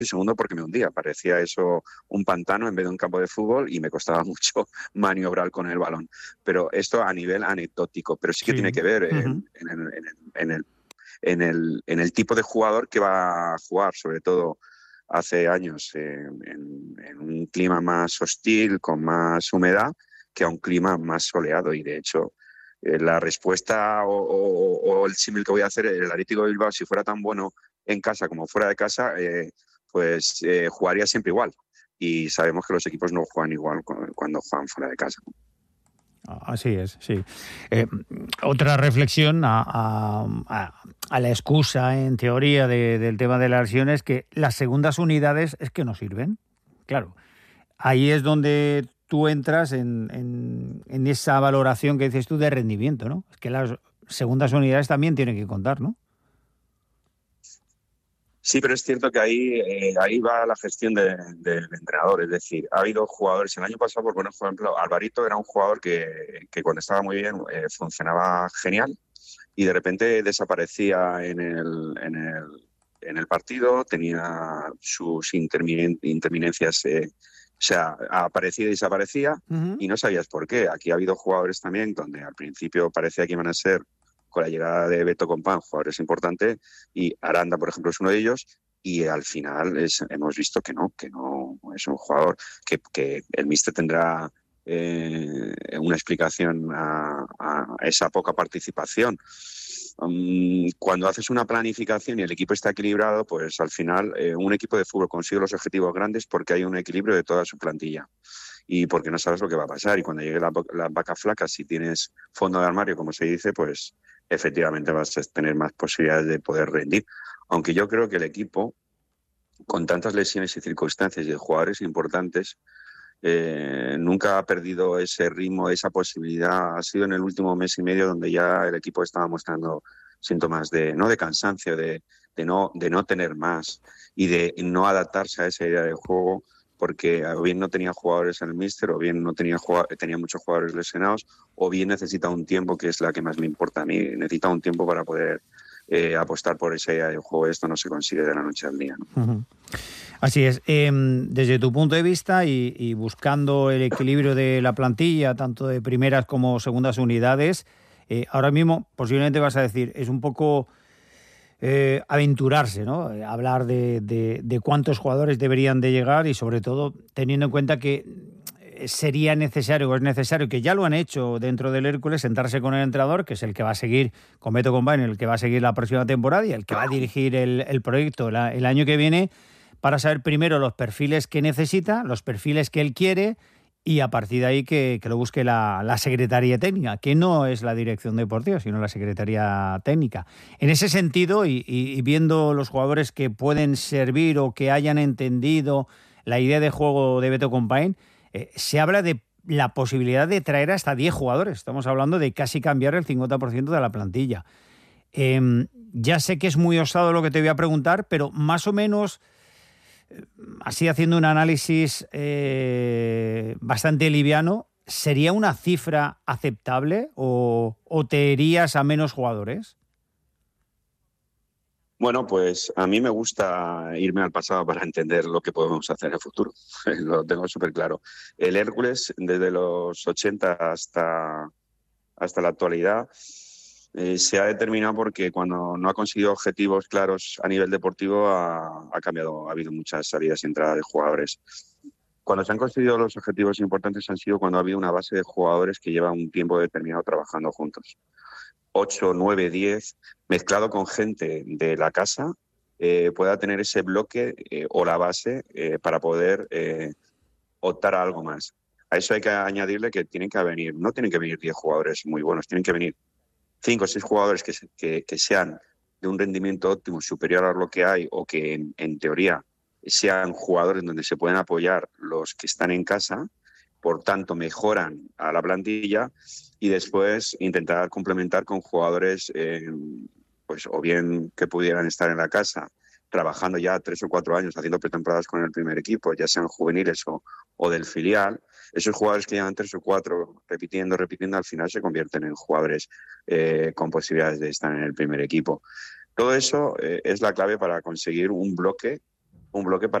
y segundo porque me hundía. Parecía eso un pantano en vez de un campo de fútbol y me costaba mucho maniobrar con el balón. Pero esto a nivel anecdótico, pero sí que tiene Sí. que ver Uh-huh. en el tipo de jugador que va a jugar, sobre todo hace años en un clima más hostil, con más humedad, que a un clima más soleado. Y de hecho, la respuesta o el símil que voy a hacer, el Atlético de Bilbao, si fuera tan bueno en casa como fuera de casa, pues jugaría siempre igual. Y sabemos que los equipos no juegan igual cuando juegan fuera de casa. Así es, sí. Otra reflexión a la excusa, en teoría, del tema de las lesiones, que las segundas unidades es que no sirven. Claro, ahí es donde tú entras en esa valoración que dices tú de rendimiento, ¿no? Es que las segundas unidades también tienen que contar, ¿no? Sí, pero es cierto que ahí va la gestión del entrenador. Es decir, ha habido jugadores, el año pasado, por poner ejemplo, Alvarito era un jugador que cuando estaba muy bien funcionaba genial y de repente desaparecía en el partido, tenía sus interminencias, o sea, aparecía y desaparecía Uh-huh. y no sabías por qué. Aquí ha habido jugadores también donde al principio parecía que iban a ser, con la llegada de Beto Compán, jugadores importantes, y Aranda, por ejemplo, es uno de ellos, y al final hemos visto que no es un jugador que el míster tendrá una explicación a esa poca participación. Cuando haces una planificación y el equipo está equilibrado, pues al final un equipo de fútbol consigue los objetivos grandes porque hay un equilibrio de toda su plantilla y porque no sabes lo que va a pasar. Y cuando llegue la vaca flaca, si tienes fondo de armario, como se dice, pues efectivamente vas a tener más posibilidades de poder rendir. Aunque yo creo que el equipo, con tantas lesiones y circunstancias y de jugadores importantes, nunca ha perdido ese ritmo, esa posibilidad. Ha sido en el último mes y medio donde ya el equipo estaba mostrando síntomas no de cansancio, de no tener más y de no adaptarse a esa idea de juego, porque o bien no tenía jugadores en el míster, o bien no tenía muchos jugadores lesionados, o bien necesita un tiempo, que es la que más me importa a mí, necesita un tiempo para poder apostar por esa idea de juego. Esto no se consigue de la noche al día, ¿no? Uh-huh. Así es. Desde tu punto de vista y buscando el equilibrio de la plantilla, tanto de primeras como segundas unidades, ahora mismo posiblemente vas a decir, es un poco aventurarse, ¿no? Hablar de cuántos jugadores deberían de llegar y sobre todo teniendo en cuenta que sería necesario o es necesario, que ya lo han hecho dentro del Hércules, sentarse con el entrenador, que es el que va a seguir, con Beto Company, el que va a seguir la próxima temporada y el que va a dirigir el proyecto el año que viene, para saber primero los perfiles que necesita, los perfiles que él quiere, y a partir de ahí que lo busque la Secretaría Técnica, que no es la dirección deportiva, sino la Secretaría Técnica. En ese sentido, y viendo los jugadores que pueden servir o que hayan entendido la idea de juego de Beto Company, se habla de la posibilidad de traer hasta 10 jugadores. Estamos hablando de casi cambiar el 50% de la plantilla. Ya sé que es muy osado lo que te voy a preguntar, pero más o menos, así haciendo un análisis bastante liviano, ¿sería una cifra aceptable o te irías a menos jugadores? Bueno, pues a mí me gusta irme al pasado para entender lo que podemos hacer en el futuro. Lo tengo súper claro. El Hércules, desde los 80 hasta la actualidad, se ha determinado porque cuando no ha conseguido objetivos claros a nivel deportivo ha cambiado, ha habido muchas salidas y entradas de jugadores. Cuando se han conseguido los objetivos importantes han sido cuando ha habido una base de jugadores que llevan un tiempo determinado trabajando juntos. 8, 9, 10, mezclado con gente de la casa, pueda tener ese bloque o la base para poder optar a algo más. A eso hay que añadirle que no tienen que venir 10 jugadores muy buenos, tienen que venir 5 o 6 jugadores que sean de un rendimiento óptimo superior a lo que hay o que en teoría sean jugadores donde se pueden apoyar los que están en casa, por tanto mejoran a la plantilla y después intentar complementar con jugadores pues o bien que pudieran estar en la casa trabajando ya 3 o 4 años haciendo pretemporadas con el primer equipo, ya sean juveniles o del filial. Esos jugadores que llevan 3 o 4 repitiendo, al final se convierten en jugadores con posibilidades de estar en el primer equipo. Todo eso es la clave para conseguir un bloque un bloque